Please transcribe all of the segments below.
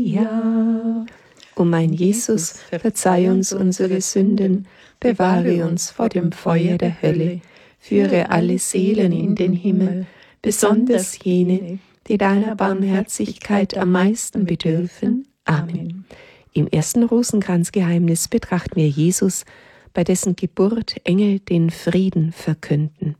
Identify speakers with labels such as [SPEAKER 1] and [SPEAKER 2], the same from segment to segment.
[SPEAKER 1] Ja. O mein Jesus, verzeih uns unsere Sünden, bewahre uns vor dem Feuer der Hölle, führe alle Seelen in den Himmel, besonders jene, die deiner Barmherzigkeit am meisten bedürfen. Amen. Im ersten Rosenkranzgeheimnis betrachten wir Jesus, bei dessen Geburt Engel den Frieden verkünden.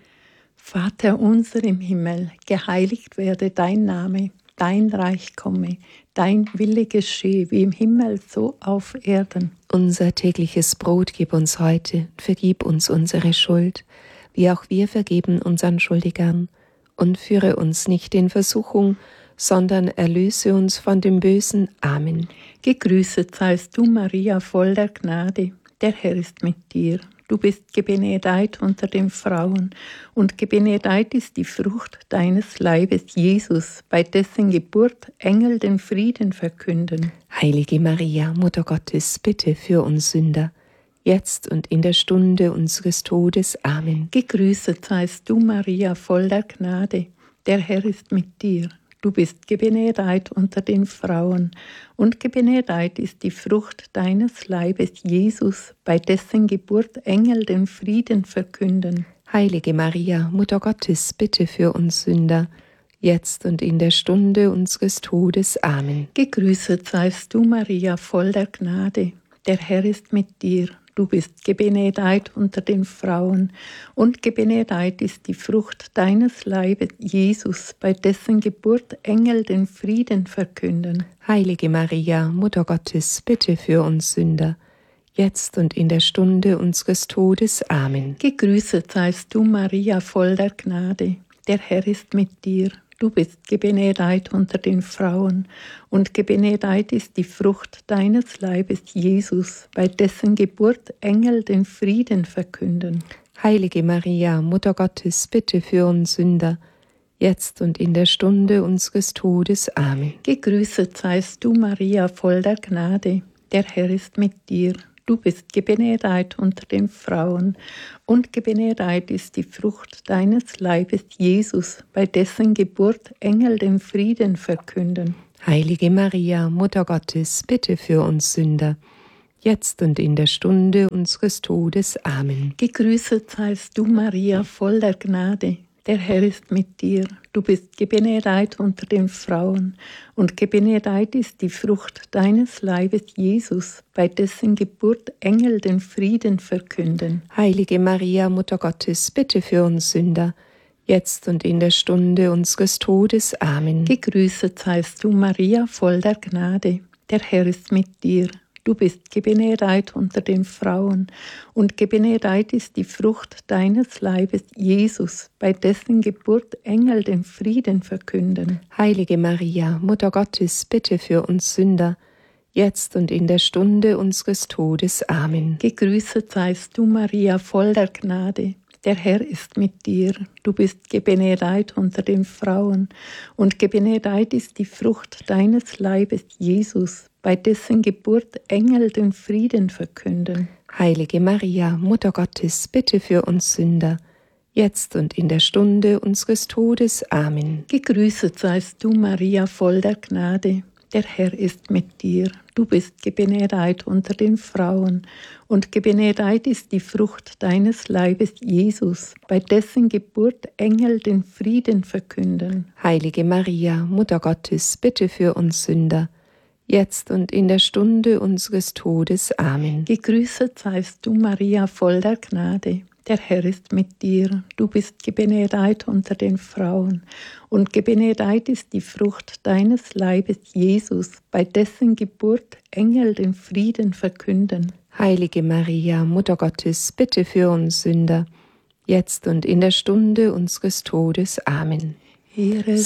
[SPEAKER 2] Vater unser im Himmel, geheiligt werde dein Name, dein Reich komme, dein Wille geschehe, wie im Himmel, so auf Erden.
[SPEAKER 1] Unser tägliches Brot gib uns heute, vergib uns unsere Schuld, wie auch wir vergeben unseren Schuldigern. Und führe uns nicht in Versuchung, sondern erlöse uns von dem Bösen. Amen.
[SPEAKER 2] Gegrüßet seist du, Maria, voll der Gnade, der Herr ist mit dir. Du bist gebenedeit unter den Frauen, und gebenedeit ist die Frucht deines Leibes, Jesus, bei dessen Geburt Engel den Frieden verkünden.
[SPEAKER 1] Heilige Maria, Mutter Gottes, bitte für uns Sünder, jetzt und in der Stunde unseres Todes. Amen.
[SPEAKER 2] Gegrüßet seist du, Maria, voll der Gnade, der Herr ist mit dir. Du bist gebenedeit unter den Frauen, und gebenedeit ist die Frucht deines Leibes, Jesus, bei dessen Geburt Engel den Frieden verkünden.
[SPEAKER 1] Heilige Maria, Mutter Gottes, bitte für uns Sünder, jetzt und in der Stunde unseres Todes. Amen.
[SPEAKER 2] Gegrüßet seist du, Maria, voll der Gnade, der Herr ist mit dir. Du bist gebenedeit unter den Frauen, und gebenedeit ist die Frucht deines Leibes, Jesus, bei dessen Geburt Engel den Frieden verkünden.
[SPEAKER 1] Heilige Maria, Mutter Gottes, bitte für uns Sünder, jetzt und in der Stunde unseres Todes. Amen.
[SPEAKER 2] Gegrüßet seist du, Maria, voll der Gnade, der Herr ist mit dir. Du bist gebenedeit unter den Frauen, und gebenedeit ist die Frucht deines Leibes, Jesus, bei dessen Geburt Engel den Frieden verkünden.
[SPEAKER 1] Heilige Maria, Mutter Gottes, bitte für uns Sünder, jetzt und in der Stunde unseres Todes. Amen.
[SPEAKER 2] Gegrüßet seist du, Maria, voll der Gnade, der Herr ist mit dir. Du bist gebenedeit unter den Frauen, und gebenedeit ist die Frucht deines Leibes, Jesus, bei dessen Geburt Engel den Frieden verkünden.
[SPEAKER 1] Heilige Maria, Mutter Gottes, bitte für uns Sünder, jetzt und in der Stunde unseres Todes. Amen.
[SPEAKER 2] Gegrüßet seist du, Maria, voll der Gnade, der Herr ist mit dir. Du bist gebenedeit unter den Frauen, und gebenedeit ist die Frucht deines Leibes, Jesus, bei dessen Geburt Engel den Frieden verkünden.
[SPEAKER 1] Heilige Maria, Mutter Gottes, bitte für uns Sünder, jetzt und in der Stunde unseres Todes. Amen.
[SPEAKER 2] Gegrüßet seist du, Maria, voll der Gnade, der Herr ist mit dir. Du bist gebenedeit unter den Frauen, und gebenedeit ist die Frucht deines Leibes, Jesus, bei dessen Geburt Engel den Frieden verkünden.
[SPEAKER 1] Heilige Maria, Mutter Gottes, bitte für uns Sünder, jetzt und in der Stunde unseres Todes. Amen.
[SPEAKER 2] Gegrüßet seist du, Maria, voll der Gnade, der Herr ist mit dir. Du bist gebenedeit unter den Frauen, und gebenedeit ist die Frucht deines Leibes, Jesus, bei dessen Geburt Engel den Frieden verkünden.
[SPEAKER 1] Heilige Maria, Mutter Gottes, bitte für uns Sünder, jetzt und in der Stunde unseres Todes. Amen.
[SPEAKER 2] Gegrüßet seist du, Maria, voll der Gnade, der Herr ist mit dir. Du bist gebenedeit unter den Frauen, und gebenedeit ist die Frucht deines Leibes, Jesus, bei dessen Geburt Engel den Frieden verkünden.
[SPEAKER 1] Heilige Maria, Mutter Gottes, bitte für uns Sünder, jetzt und in der Stunde unseres Todes. Amen.
[SPEAKER 2] Gegrüßet seist du, Maria, voll der Gnade, der Herr ist mit dir. Du bist gebenedeit unter den Frauen, und gebenedeit ist die Frucht deines Leibes, Jesus, bei dessen Geburt Engel den Frieden verkünden.
[SPEAKER 1] Heilige Maria, Mutter Gottes, bitte für uns Sünder, jetzt und in der Stunde unseres Todes. Amen.
[SPEAKER 2] Ehre